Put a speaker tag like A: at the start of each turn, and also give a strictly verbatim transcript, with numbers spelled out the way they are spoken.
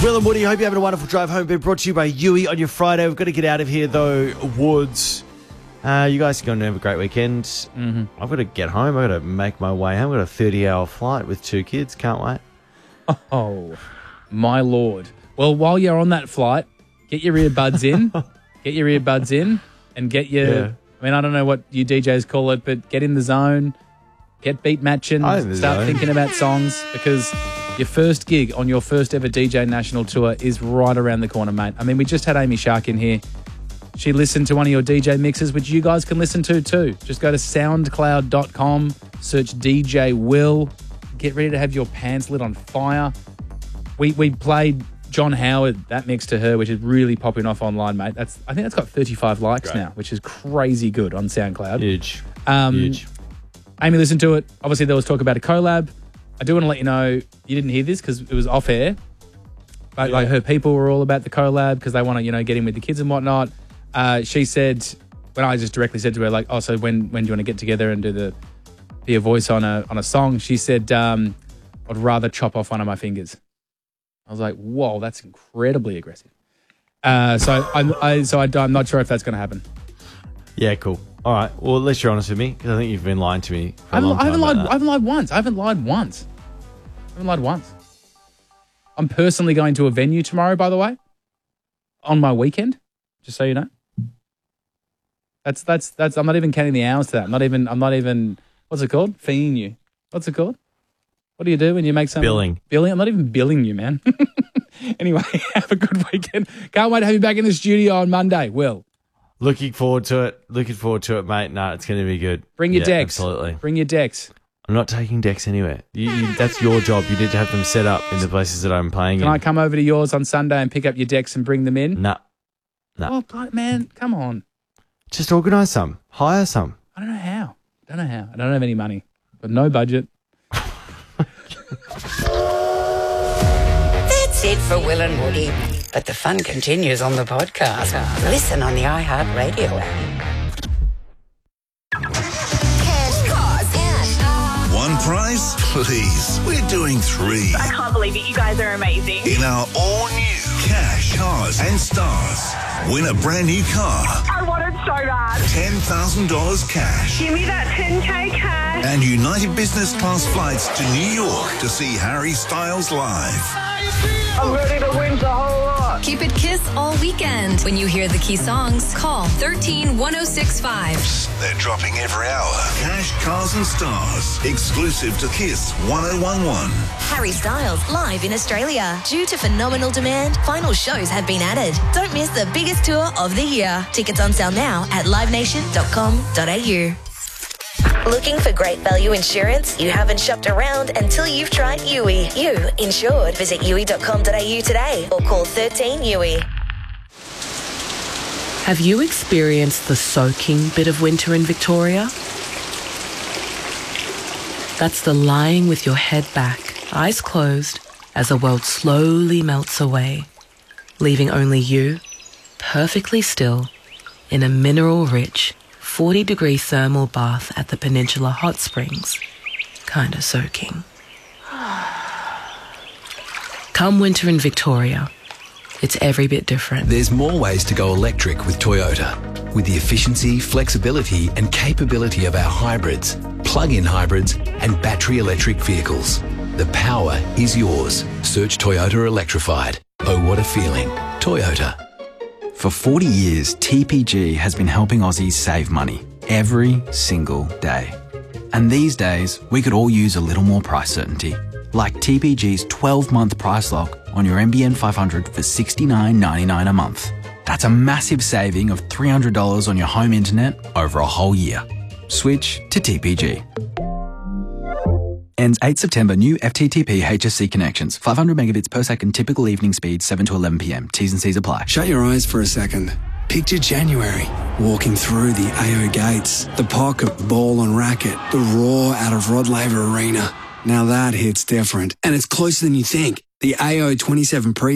A: Will and Woody, hope you're having a wonderful drive home. Been brought to you by Yui on your Friday. We've got to get out of here, though. Woods. Uh, you guys are going to have a great weekend.
B: Mm-hmm.
A: I've got to get home. I've got to make my way home. I've got a thirty-hour flight with two kids. Can't wait.
B: Oh, my Lord. Well, while you're on that flight, get your earbuds in. Get your earbuds in and get your... Yeah. I mean, I don't know what you D Js call it, but get in the zone. Get beat matching. Start zone. thinking about songs because your first gig on your first ever D J national tour is right around the corner, mate. I mean, we just had Amy Shark in here. She listened to one of your D J mixes, which you guys can listen to too. Just go to soundcloud dot com, search D J Will. Get ready to have your pants lit on fire. We we played John Howard, that mix to her, which is really popping off online, mate. That's I think that's got thirty-five likes Great. now, which is crazy good on SoundCloud.
A: Huge.
B: Um,
A: Huge.
B: Amy listened to it. Obviously, there was talk about a collab. I do want to let you know, you didn't hear this because it was off air. But yeah. like her people were all about the collab because they want to, you know, get in with the kids and whatnot. Uh, she said, when I just directly said to her, like, oh, so when, when do you want to get together and do the be a voice on a on a song? She said, um, I'd rather chop off one of my fingers. I was like, whoa, that's incredibly aggressive. Uh, so I'm I, so I, I'm not sure if that's going to happen.
A: Yeah, cool. All right. Well, at least you're honest with me because I think you've been lying to me for a
B: I
A: long time.
B: I haven't lied.
A: That.
B: I haven't lied once. I haven't lied once. I haven't lied once. I'm personally going to a venue tomorrow, by the way, on my weekend. Just so you know. That's that's that's. I'm not even counting the hours to that. I'm not even. I'm not even. What's it called? Feeing you. What's it called? What do you do when you make something?
A: Billing.
B: Billing. I'm not even billing you, man. Anyway, have a good weekend. Can't wait to have you back in the studio on Monday. Will.
A: Looking forward to it. Looking forward to it, mate. No, it's going to be good.
B: Bring your
A: yeah,
B: decks.
A: Absolutely.
B: Bring your decks.
A: I'm not taking decks anywhere. You, you, that's your job. You need to have them set up in the places that I'm playing
B: Can
A: in.
B: I come over to yours on Sunday and pick up your decks and bring them in?
A: No. No.
B: Oh, man, come on.
A: Just organise some. Hire some.
B: I don't know how. I don't know how. I don't have any money. But no budget.
C: That's it for Will and Woody. But the fun continues on the podcast. Listen on the iHeartRadio app.
D: Cash, cars, and
E: one prize? Please. We're doing three.
F: I can't believe it. You guys are amazing.
E: In our all-new Cash, Cars and Stars. Win a brand new car.
F: I want it so bad.
E: ten thousand dollars cash.
F: Give me that ten K cash.
E: And United Business Class flights to New York to see Harry Styles live.
F: I'm ready to win the whole lot.
D: keep it Kiss all weekend. When you hear the key songs, call thirteen one oh six five.
E: They're dropping every hour. Cash, Cars and Stars. Exclusive to Kiss one oh one one.
G: Harry Styles live in Australia. Due to phenomenal demand, final shows have been added. Don't miss the biggest tour of the year. Tickets on sale now at live nation dot com dot a u. Looking for great value insurance? You haven't shopped around until you've tried U I. You insured. Visit U I dot com dot a u today or call thirteen U I.
H: Have you experienced the soaking bit of winter in Victoria? That's the lying with your head back, eyes closed, as the world slowly melts away, leaving only you, perfectly still, in a mineral-rich, forty-degree thermal bath at the Peninsula Hot Springs, kinda soaking. Come winter in Victoria, it's every bit different.
I: There's more ways to go electric with Toyota. With the efficiency, flexibility and capability of our hybrids, plug-in hybrids and battery electric vehicles. The power is yours. Search Toyota Electrified. Oh, what a feeling. Toyota.
J: For forty years, T P G has been helping Aussies save money every single day. And these days, we could all use a little more price certainty. Like T P G's twelve-month price lock on your N B N five hundred for sixty-nine ninety-nine a month. That's a massive saving of three hundred dollars on your home internet over a whole year. Switch to T P G. Ends eighth September. New F T T P H S C connections. five hundred megabits per second. Typical evening speed seven to eleven p m. T's and C's apply.
K: Shut your eyes for a second. Picture January. Walking through the A O gates. The pocket, ball and racket. The roar out of Rod Laver Arena. Now that hits different. And it's closer than you think. The A O twenty-seven Pre